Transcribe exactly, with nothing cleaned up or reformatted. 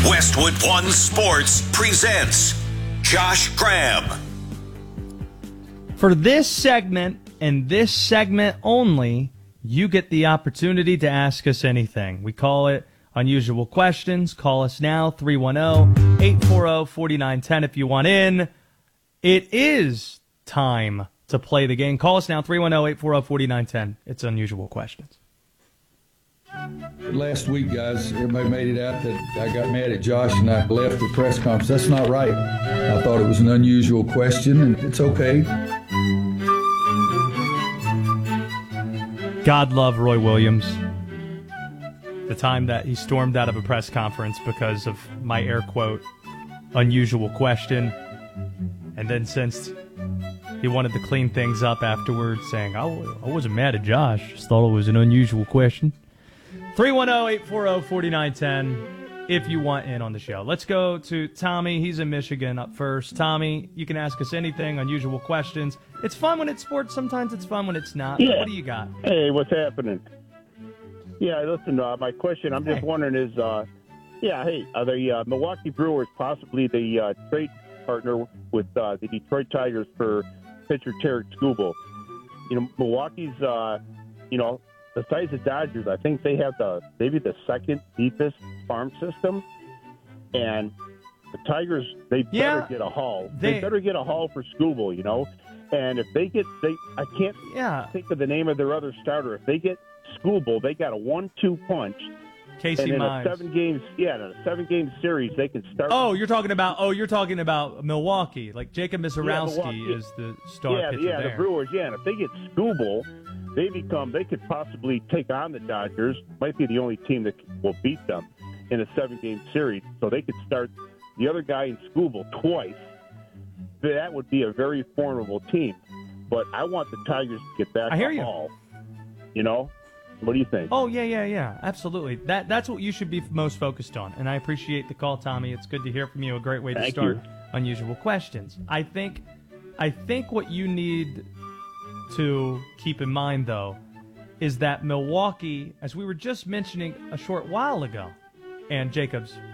Westwood One Sports presents Josh Graham. For this segment and this segment only, you get the opportunity to ask us anything. We call it Unusual Questions. Call us now, three one zero, eight four zero, four nine one zero if you want in. It is time to play the game. Call us now, three one zero, eight four zero, four nine one zero. It's Unusual Questions. Last week, guys, everybody made it out that I got mad at Josh and I left the press conference. That's not right. I thought it was an unusual question, and it's okay. God love Roy Williams. The time that he stormed out of a press conference because of my air quote, unusual question. And then since he wanted to clean things up afterwards, saying, I, I wasn't mad at Josh, just thought it was an unusual question. three one zero, eight four zero, four nine one zero if you want in on the show. Let's go to Tommy. He's in Michigan up first. Tommy, you can ask us anything, unusual questions. It's fun when it's sports. Sometimes it's fun when it's not. Yeah. What do you got? Hey, what's happening? Yeah, listen, uh, my question, I'm just Hey. wondering is, uh, yeah, hey, are the uh, Milwaukee Brewers possibly the uh, trade partner with uh, the Detroit Tigers for pitcher Tarek Skubal? You know, Milwaukee's, uh, you know, the size of Dodgers, I think they have the maybe the second deepest farm system, and the Tigers, they better Yeah, get a haul. they- They, better get a haul for Skubal, you know, and if they get, they, I can't Yeah, think of the name of their other starter. If they get Skubal, they got a one two punch. Casey and in Mize. a seven games, yeah, in a seven game series, they can start. Oh, you're talking about oh, you're talking about Milwaukee. Like Jacob Mizorowski Milwaukee. is the star yeah, pitcher yeah, there. the Brewers, yeah. And if they get Skubal, they become. They could possibly take on the Dodgers. Might be the only team that will beat them in a seven game series. So they could start the other guy in Skubal twice. That would be a very formidable team. But I want the Tigers to get back I hear the you. haul. You know, what do you think? Oh, yeah, yeah, yeah. Absolutely. That That's what you should be most focused on. And I appreciate the call, Tommy. It's good to hear from you. A great way to Thank start you. Unusual Questions. I think, I think what you need to keep in mind, though, is that Milwaukee, as we were just mentioning a short while ago, and Jacob's